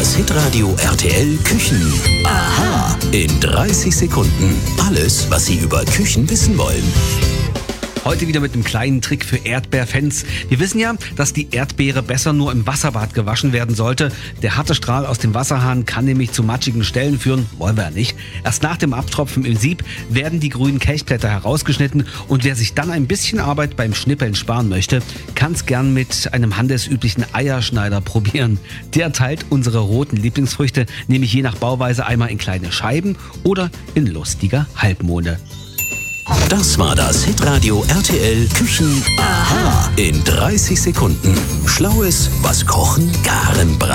Das Hitradio RTL Küchen. Aha. In 30 Sekunden. Alles, was Sie über Küchen wissen wollen. Heute wieder mit einem kleinen Trick für Erdbeerfans. Wir wissen ja, dass die Erdbeere besser nur im Wasserbad gewaschen werden sollte. Der harte Strahl aus dem Wasserhahn kann nämlich zu matschigen Stellen führen. Wollen wir ja nicht. Erst nach dem Abtropfen im Sieb werden die grünen Kelchblätter herausgeschnitten. Und wer sich dann ein bisschen Arbeit beim Schnippeln sparen möchte, kann es gern mit einem handelsüblichen Eierschneider probieren. Der teilt unsere roten Lieblingsfrüchte nämlich je nach Bauweise einmal in kleine Scheiben oder in lustiger Halbmonde. Das war das Hitradio RTL Küchen. Aha. In 30 Sekunden. Schlaues, was Kochen, Garen,